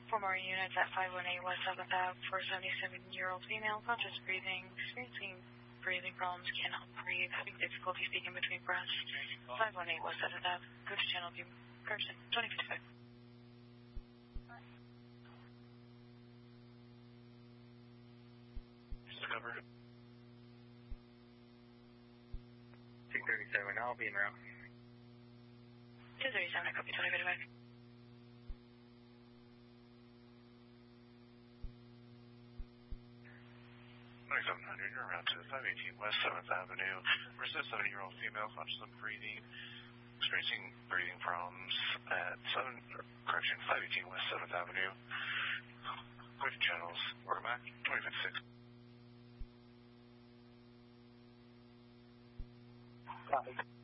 4 more units at 518 West 7th Ave for a 77-year-old female, conscious breathing, experiencing breathing problems, cannot breathe, having difficulty speaking between breaths. 518 West 7th Ave, go to channel view, person, 2055. Discovered. 237, I'll be en route. 237, I copy 2055. You're around to 518 West 7th Avenue. Where's a 70-year-old female, conscious of breathing, experiencing breathing problems at 518 West 7th Avenue. Quick channels, order back, 2056. Copy.